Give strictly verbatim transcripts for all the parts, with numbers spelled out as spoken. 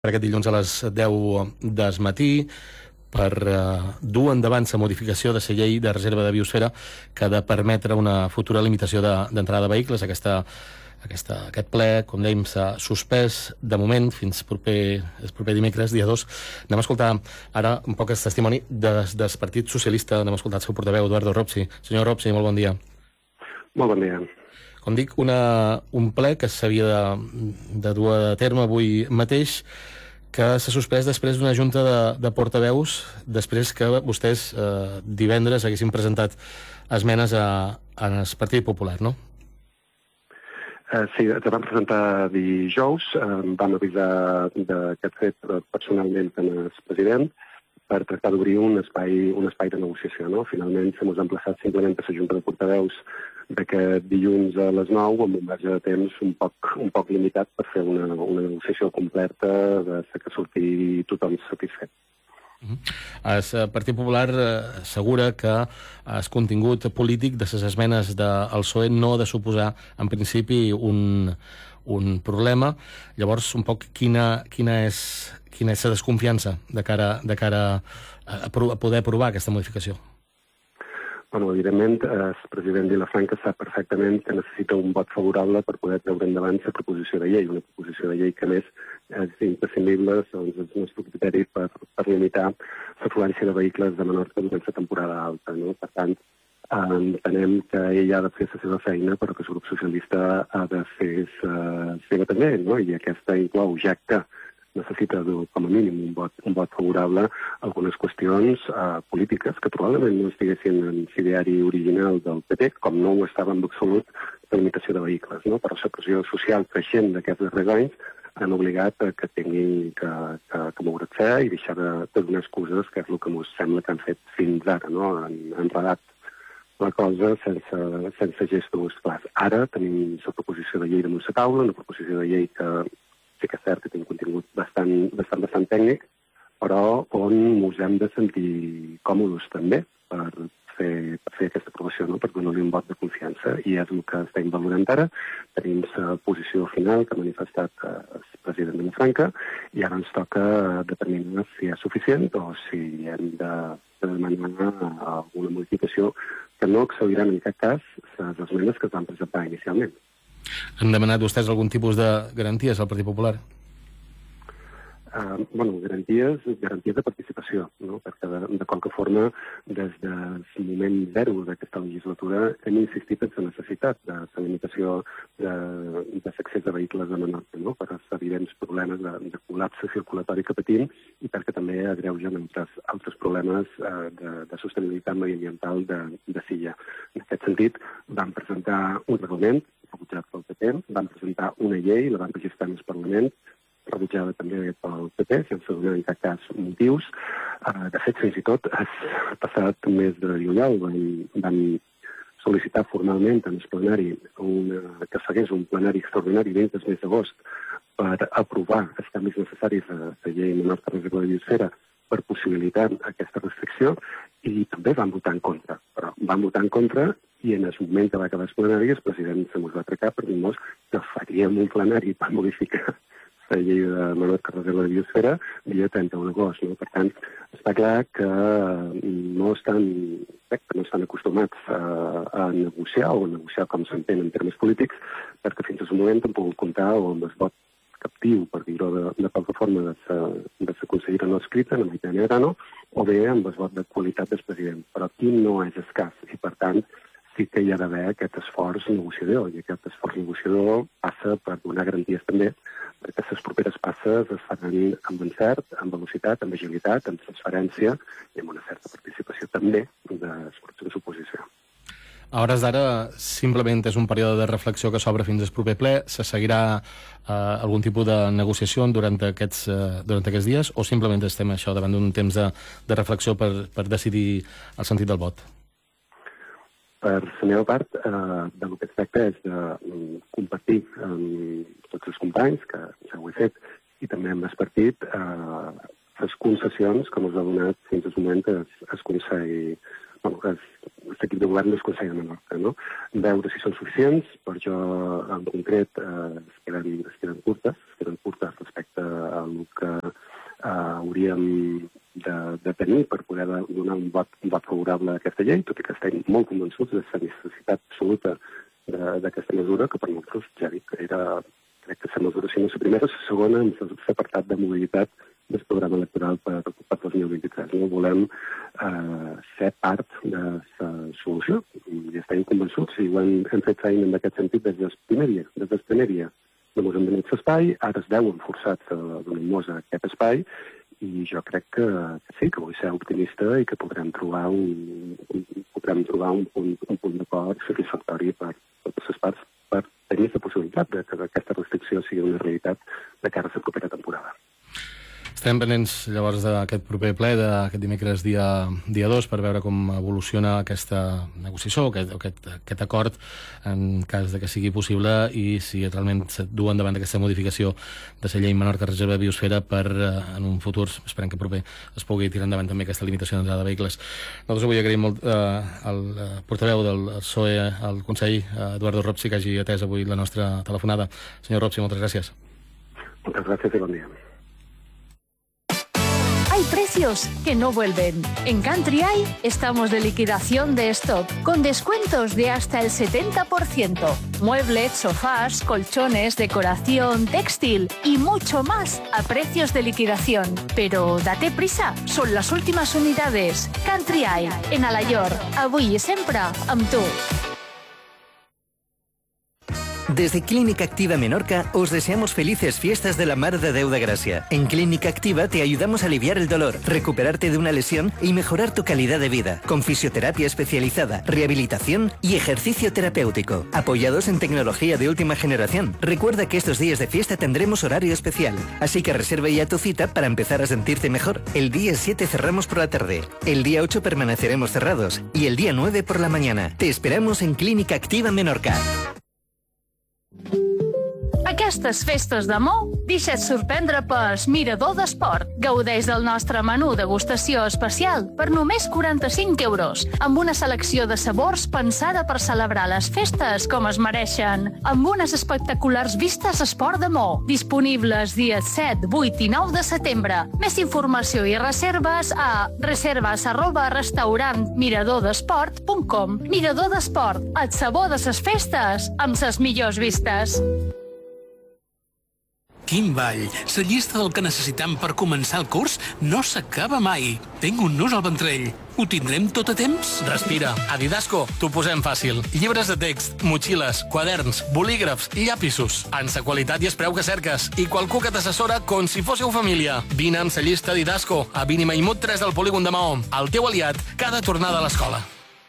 per aquest dilluns a les deu del matí per uh, dur endavant la modificació de la llei de reserva de biosfera que ha de permetre una futura limitació d'entrada de, de vehicles. Aquesta, aquesta, aquest ple, com dèiem, s'ha suspès de moment fins proper, el proper dimecres, dia dos. Anem a escoltar ara un poc el testimoni des, del Partit Socialista. Anem a escoltar el seu portaveu, Eduardo Ropsi. Senyor Ropsi, molt bon dia. Molt bon dia. Com dic, una, un ple que s'havia de, de dur a terme avui mateix, que s'ha suspès després d'una junta de, de portaveus, després que vostès eh, divendres haguessin presentat esmenes a, a el Partit Popular, no? Uh, sí, ens vam presentar dijous, uh, vam avisar d'aquest fet personalment en el president per tractar d'obrir un espai, un espai de negociació, no? Finalment s'hem emplaçat simplement a la junta de portaveus d'aquest dilluns a les nou, amb un marge de temps un poc, un poc limitat per fer una, una negociació completa de que surti tothom satisfet. Uh-huh. El Partit Popular assegura que el contingut polític de les esmenes del P S O E no ha de suposar, en principi, un, un problema. Llavors, un poc, quina, quina és, quina és la desconfiança de cara, de cara a, a poder aprovar aquesta modificació? Bueno, evidentment, el president Vilafranca sap perfectament que necessita un vot favorable per poder treure endavant la proposició de llei, una proposició de llei que, a més, és imprescindible, segons el nostre criteri, per, per limitar l'afluència de vehicles de Menorca durant la temporada alta, no? Per tant, entenem que ell ha de fer la seva feina, però que el grup socialista ha de fer la seva també, no? I aquesta inclou, ja que necessita, com a mínim, un vot, un vot favorable a algunes qüestions uh, polítiques que probablement no estiguessin en l'ideari original del P P, com no ho estava en absolut la limitació de vehicles, no? Però la pressió social creixent d'aquests darrers anys han obligat a que tinguin que, que, que moure-se i deixar de, de donar excuses, que és el que ens sembla que han fet fins ara, no? Han enredat la cosa sense, sense gestos clars. Ara tenim la proposició de llei damunt la taula, una proposició de llei que sí que és cert que té un contingut bastant, bastant, bastant tècnic, però on ens hem de sentir còmodes també per fer, per fer aquesta aprovació, no? Per donar-li un vot de confiança, i és el que estem valorant ara. Tenim la posició final que ha manifestat el president Vilafranca i ara ens toca determinar si és suficient o si hem de, de demanar alguna modificació que no excediran en cap cas les esmenes que es van presentar inicialment. Han demanat vostès algun tipus de garanties al Partit Popular? Uh, bueno, garanties, garanties de participació, no? Perquè de, de qualque forma, des del moment zero d'aquesta legislatura hem insistit en la necessitat de la limitació de, de l'accés de vehicles a Menorca, no? Per els evidents problemes de, de col·lapse circulatori que patim i perquè també agreugen altres, altres problemes uh, de, de sostenibilitat mediambiental de, de Silla. En aquest sentit, vam presentar un reglament rebutjat pel P P, vam presentar una llei, la vam registrar en el Parlament, rebutjada també pel P P, sense donar en cap cas motius. Uh, de fet, fins i tot, el passat mes de juliol vam, vam sol·licitar formalment en el plenari una, que segueix un plenari extraordinari dins del mes d'agost per aprovar els canvis necessaris a la llei Menorca reserva de biosfera per possibilitar aquesta restricció, i també van votar en contra. Però van votar en contra i en el moment que va acabar el plenari el president se mos va atracar per dir-nos que faríem un plenari per modificar la llei de Menorca reserva de biosfera dia trenta-u d'agost, no? Per tant, està clar que no estan, que no estan acostumats a, a negociar o a negociar com s'entén en termes polítics, perquè fins al moment han pogut comptar amb el vot captiu, per dir-ho de, de qualque forma, de la consellera no escrita, la Maitena Arano, o bé amb el vot de qualitat del president. Però aquí no és escàs, i per tant sí que hi ha d'haver aquest esforç negociador, i aquest esforç negociador passa per donar garanties també, perquè les properes passes es faran amb encert, amb velocitat, amb agilitat, amb transferència i amb una certa participació també dels grups de l'oposició. A hores d'ara, simplement és un període de reflexió que s'obre fins al proper ple. Se seguirà eh, algun tipus de negociació durant aquests, eh, durant aquests dies, o simplement estem això davant d'un temps de, de reflexió per, per decidir el sentit del vot? Per la meva part, eh, del que es tracta és de um, compartir amb tots els companys, que ja ho he fet, i també amb el partit, eh, les concessions que ens ha donat fins al moment el, el Consell, bueno, l'equip de govern del Consell de Menorca, no? Veure si són suficients, per això en concret eh, es, queden, es queden curtes, es queden curtes respecte al que eh, hauríem de, de tenir per poder donar un vot, un vot favorable a aquesta llei, tot i que estem molt convençuts de la necessitat absoluta d'aquesta mesura, que per nosaltres, ja dic, era, crec que la mesura, si no la primera, la segona, en l'apartat de mobilitat del programa electoral per, per dos mil vint-i-tres. No volem eh, ser part de la solució i estem convençuts i ho hem, hem fet feina en aquest sentit des del primer dia. Des del primer dia no ens hem donat l'espai, ara es veuen forçats a donar-nos aquest espai i jo crec que, que sí, que vull ser optimista i que podrem trobar un, un, podrem trobar un punt, un punt d'acord satisfactori per totes les parts per tenir la possibilitat de que aquesta restricció sigui una realitat de cara a la propera temporada. Estem pendents llavors d'aquest proper ple, d'aquest dimecres dia, dia dos, per veure com evoluciona aquesta negociació, aquest, aquest, aquest acord, en cas de que sigui possible, i si realment se du endavant aquesta modificació de la llei Menorca Reserva de Biosfera per, en un futur, esperem que proper, es pugui tirar endavant també aquesta limitació d'entrada de vehicles. Nosaltres avui agraïm molt eh, al portaveu del P S O E al Consell, Eduardo Ropsi, que hagi atès avui la nostra telefonada. Senyor Ropsi, moltes gràcies. Moltes gràcies i bon dia. Hay precios que no vuelven. En Country Eye estamos de liquidación de stock, con descuentos de hasta el setenta por ciento. Muebles, sofás, colchones, decoración, textil y mucho más a precios de liquidación. Pero date prisa, son las últimas unidades. Country Eye, en Alayor, avui i sempre amb tu. Desde Clínica Activa Menorca os deseamos felices fiestas de la Mar de Déu de Gracia. En Clínica Activa te ayudamos a aliviar el dolor, recuperarte de una lesión y mejorar tu calidad de vida, con fisioterapia especializada, rehabilitación y ejercicio terapéutico, apoyados en tecnología de última generación. Recuerda que estos días de fiesta tendremos horario especial, así que reserva ya tu cita para empezar a sentirte mejor. El día siete cerramos por la tarde, el día ocho permaneceremos cerrados y el día nueve por la mañana. Te esperamos en Clínica Activa Menorca. Aquestes festes d'amor, deixa't sorprendre pels Mirador d'Esport. Gaudeix del nostre menú degustació especial per només quaranta-cinc euros, amb una selecció de sabors pensada per celebrar les festes com es mereixen, amb unes espectaculars vistes Esport d'Amor, disponibles dies set, vuit i nou de setembre. Més informació i reserves a reserves arroba restaurant mirador d'esport punt com. Mirador d'Esport, el sabor de ses festes, amb ses millors vistes. Quin ball! La llista del que necessitam per començar el curs no s'acaba mai. Tinc un nus al ventrell. Ho tindrem tot a temps? Respira. A Didasco t'ho posem fàcil. Llibres de text, motxilles, quaderns, bolígrafs, llapisos. En sa qualitat i es preu que cerques. I qualcú que t'assessora com si fóssiu família. Vine amb sa llista Didasco a Vini Maimut tres del Polígon de Maó. El teu aliat cada tornada a l'escola.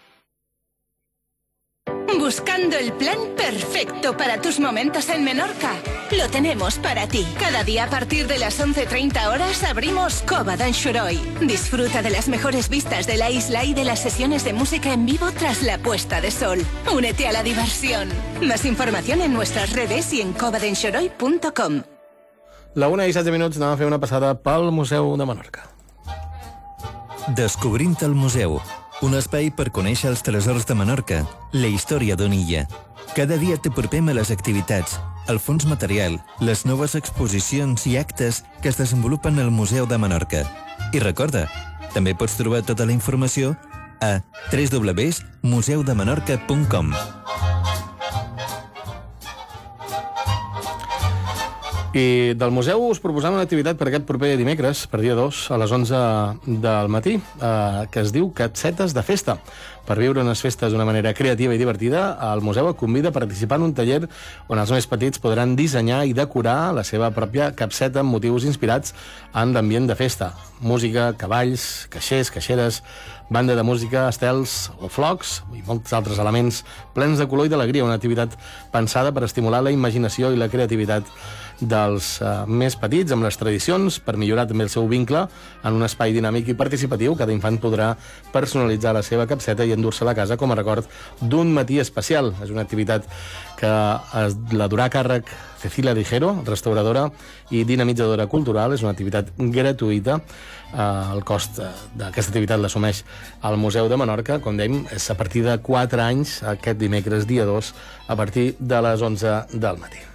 Buscando el plan perfecto para tus momentos en Menorca. Lo tenemos para ti. Cada día a partir de las once treinta horas abrimos Cova d'en Xuroi. Disfruta de las mejores vistas de la isla y de las sesiones de música en vivo tras la puesta de sol. Únete a la diversión. Más información en nuestras redes y en cova d'en xuroi punt com. La una i setze minuts anem a fer una passada pel Museu de Menorca. Descobrint el museu. Un espai per conèixer els tresors de Menorca, la història d'una illa. Cada dia t'apropem a les activitats, el fons material, les noves exposicions i actes que es desenvolupen al Museu de Menorca. I recorda, també pots trobar tota la informació a w w w punt museu de menorca punt com. I del museu us proposam una activitat per aquest proper dimecres, per dia dos, a les onze del matí, eh, que es diu Capsetes de Festa. Per viure unes festes d'una manera creativa i divertida, el museu et convida a participar en un taller on els més petits podran dissenyar i decorar la seva pròpia capseta amb motius inspirats en l'ambient de festa. Música, cavalls, caixers, caixeres, banda de música, estels o flocs i molts altres elements plens de color i d'alegria. Una activitat pensada per estimular la imaginació i la creativitat dels uh, més petits, amb les tradicions, per millorar també el seu vincle en un espai dinàmic i participatiu. Cada infant podrà personalitzar la seva capseta i endur-se a casa com a record d'un matí especial. És una activitat que es, la durà a càrrec Cecilia Ligero, restauradora i dinamitzadora cultural. És una activitat gratuïta. Uh, el cost uh, d'aquesta activitat l'assumeix el Museu de Menorca. Com dèiem, és a partir de quatre anys, aquest dimecres, dia dos, a partir de les onze del matí.